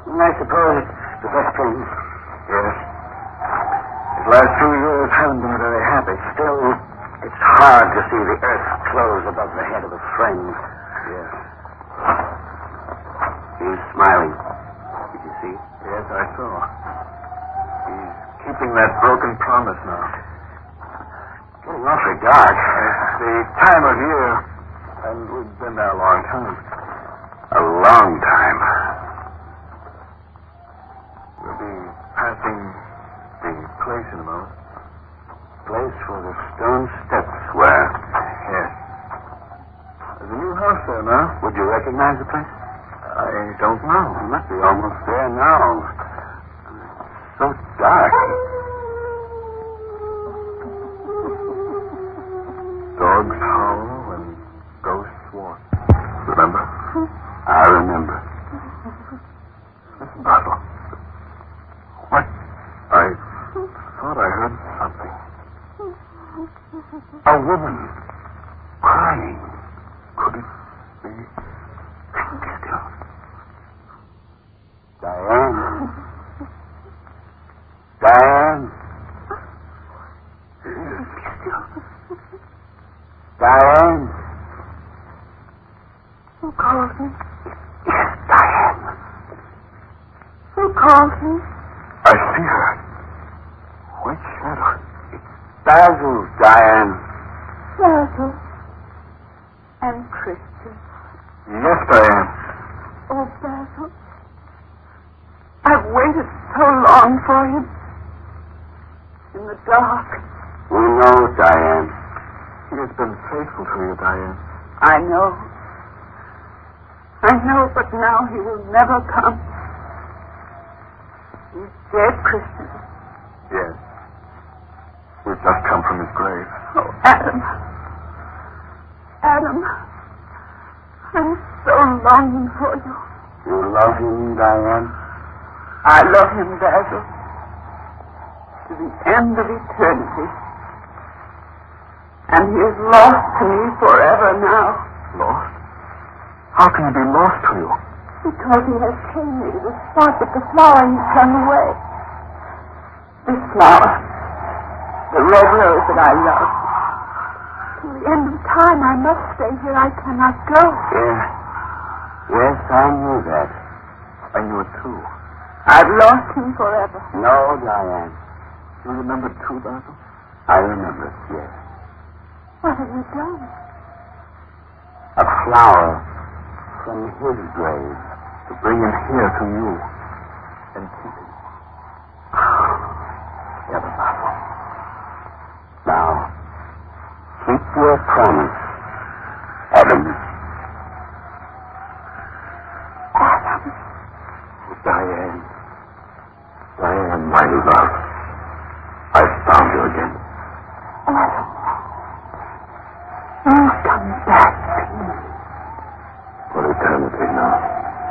I suppose it's the best thing. Yes. His last 2 years haven't been very happy. Still, it's hard to see the earth close above the head of a friend. Yes. He's smiling. Did you see? Yes, I saw. He's keeping that broken promise now. Getting awfully dark. It's the time of year, and we've been there a long time. A long time. We'll be passing the place in a moment. Place where the stone steps were. Yes. There's a new house there now. Would you recognize the place? I don't know. You must be almost there now. So dark. Dogs howl and ghosts walk. Remember? I remember. Listen, Basil. What? I thought I heard something. A woman crying. Could it be? Think still. Diane. Diane. Diane. Who called me? Yes, Diane. Who called me? I see her. White shadow. Basil, Diane. Basil. And Christian. Yes, Diane. Oh, Basil. I've waited so long for him. In the dark. We know, Diane. He has been faithful to you, Diane. I know. I know, but now he will never come. He's dead, Christian. Yes. We've just come from his grave. Oh, Adam. Adam. I'm so longing for you. You love him, Diane? I love him, Basil. To the end of eternity. And he is lost to me forever now. Lost? How can he be lost to you? Because he has taken me to the spot that the flower he turned away. This flower. The red rose that I love. To the end of time, I must stay here. I cannot go. Yeah. Yes, I knew that. I knew it too. I've lost him forever. No, Diane. You remember too, Basil? I remember, yes. What have you done? A flower from his grave To bring him here to you and keep him. Together, Basil. Now, keep your promise, Adam. Adam. Diane. Diane, my love. I found you again. Adam.